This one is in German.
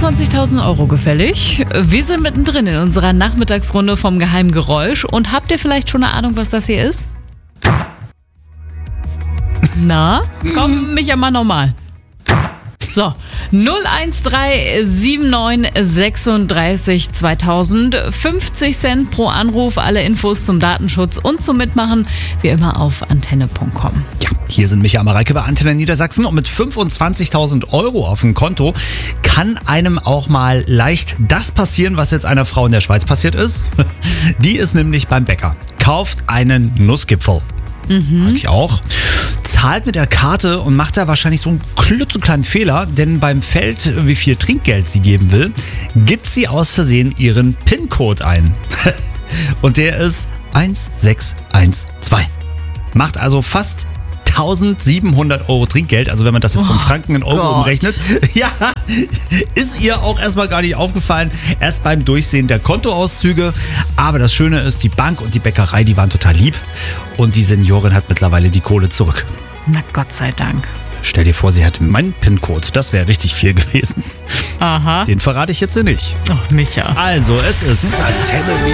25.000 Euro gefällig. Wir sind mittendrin in unserer Nachmittagsrunde vom geheimen Geräusch. Und habt ihr vielleicht schon eine Ahnung, was das hier ist? Na, komm, mich ja mal normal. So, 01379 2000, 50 Cent pro Anruf, alle Infos zum Datenschutz und zum Mitmachen, wie immer auf antenne.com. Ja, hier sind Micha und Mareike bei Antenne Niedersachsen und mit 25.000 Euro auf dem Konto kann einem auch mal leicht das passieren, was jetzt einer Frau in der Schweiz passiert ist. Die ist nämlich beim Bäcker, kauft einen Nussgipfel. Mag ich auch. Zahlt mit der Karte und macht da wahrscheinlich so einen klitzekleinen Fehler, denn beim Feld, wie viel Trinkgeld sie geben will, gibt sie aus Versehen ihren PIN-Code ein. Und der ist 1612. Macht also fast 1.700 Euro Trinkgeld, also wenn man das jetzt vom Franken in Euro umrechnet, ja, ist ihr auch erstmal gar nicht aufgefallen, erst beim Durchsehen der Kontoauszüge. Aber das Schöne ist, die Bank und die Bäckerei, die waren total lieb und die Seniorin hat mittlerweile die Kohle zurück. Na Gott sei Dank. Stell dir vor, sie hätte meinen PIN-Code, das wäre richtig viel gewesen. Aha. Den verrate ich jetzt nicht. Oh, Micha. Also, es ist Antenne